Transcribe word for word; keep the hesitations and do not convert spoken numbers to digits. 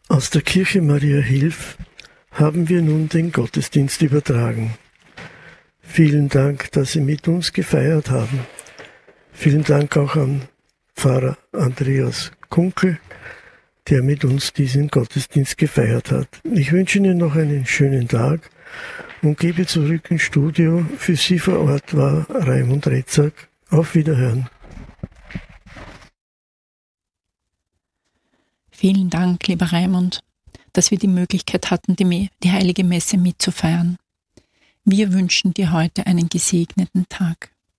Aus der Kirche Maria Hilf haben wir nun den Gottesdienst übertragen. Vielen Dank, dass Sie mit uns gefeiert haben. Vielen Dank auch an Pfarrer Andreas Kunkel, der mit uns diesen Gottesdienst gefeiert hat. Ich wünsche Ihnen noch einen schönen Tag und gebe zurück ins Studio. Für Sie vor Ort war Raimund Retzak. Auf Wiederhören. Vielen Dank, lieber Raimund, dass wir die Möglichkeit hatten, die, die Heilige Messe mitzufeiern. Wir wünschen dir heute einen gesegneten Tag.